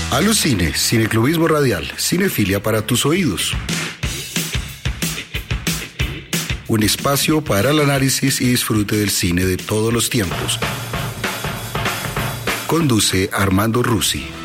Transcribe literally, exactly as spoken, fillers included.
Alucine, Cineclubismo Radial, cinefilia para tus oídos. Un espacio para el análisis y disfrute del cine de todos los tiempos. Conduce Armando Rusi.